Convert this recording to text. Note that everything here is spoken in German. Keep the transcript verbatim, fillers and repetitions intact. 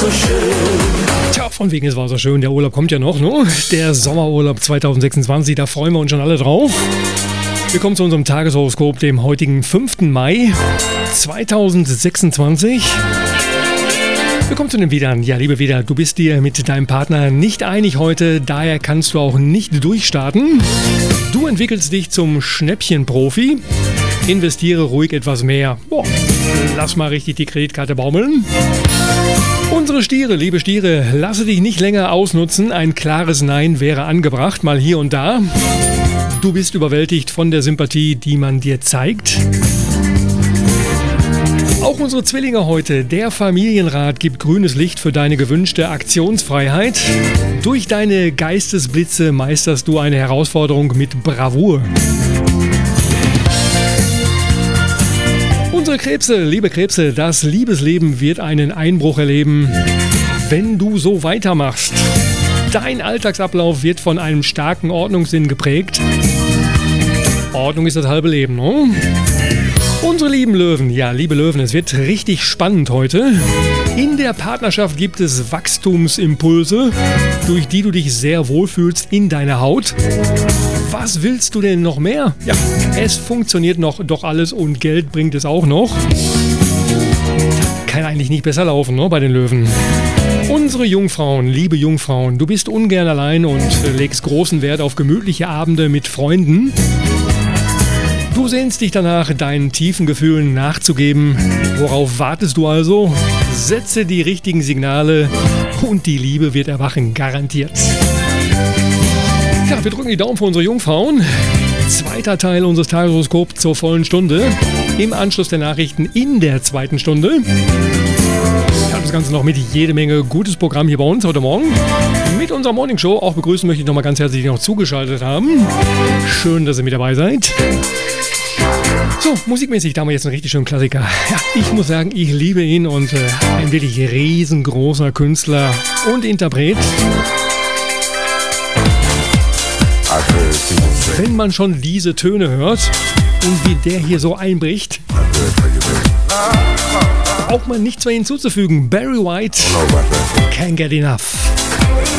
so schön. Tja, von wegen, es war so schön. Der Urlaub kommt ja noch, ne? Der Sommerurlaub zwanzig sechsundzwanzig, da freuen wir uns schon alle drauf. Wir kommen zu unserem Tageshoroskop, dem heutigen fünften Mai zweitausendsechsundzwanzig. Wir kommen zu den Widern. Ja, liebe Widder, du bist dir mit deinem Partner nicht einig heute, daher kannst du auch nicht durchstarten. Du entwickelst dich zum Schnäppchenprofi. Investiere ruhig etwas mehr. Boah, lass mal richtig die Kreditkarte baumeln. Unsere Stiere, liebe Stiere, lasse dich nicht länger ausnutzen. Ein klares Nein wäre angebracht, mal hier und da. Du bist überwältigt von der Sympathie, die man dir zeigt. Auch unsere Zwillinge heute. Der Familienrat gibt grünes Licht für deine gewünschte Aktionsfreiheit. Durch deine Geistesblitze meisterst du eine Herausforderung mit Bravour. Unsere Krebse, liebe Krebse, das Liebesleben wird einen Einbruch erleben, wenn du so weitermachst. Dein Alltagsablauf wird von einem starken Ordnungssinn geprägt. Ordnung ist das halbe Leben, ne? Unsere lieben Löwen, ja, liebe Löwen, es wird richtig spannend heute. In der Partnerschaft gibt es Wachstumsimpulse, durch die du dich sehr wohlfühlst in deiner Haut. Was willst du denn noch mehr? Ja, es funktioniert noch doch alles und Geld bringt es auch noch. Kann eigentlich nicht besser laufen, ne, bei den Löwen. Unsere Jungfrauen, liebe Jungfrauen, du bist ungern allein und legst großen Wert auf gemütliche Abende mit Freunden. Du sehnst dich danach, deinen tiefen Gefühlen nachzugeben. Worauf wartest du also? Setze die richtigen Signale und die Liebe wird erwachen, garantiert. Ja, wir drücken die Daumen für unsere Jungfrauen. Zweiter Teil unseres Tageshoroskops zur vollen Stunde. Im Anschluss der Nachrichten in der zweiten Stunde. Wir haben das Ganze noch mit jede Menge gutes Programm hier bei uns heute Morgen. Mit unserer Morning Show auch begrüßen möchte ich nochmal ganz herzlich, die noch zugeschaltet haben. Schön, dass ihr mit dabei seid. So, musikmäßig, da haben wir jetzt einen richtig schönen Klassiker. Ja, ich muss sagen, ich liebe ihn und äh, ein wirklich riesengroßer Künstler und Interpret. Wenn man schon diese Töne hört und wie der hier so einbricht, braucht man nichts mehr hinzuzufügen. Barry White, Can't Get Enough.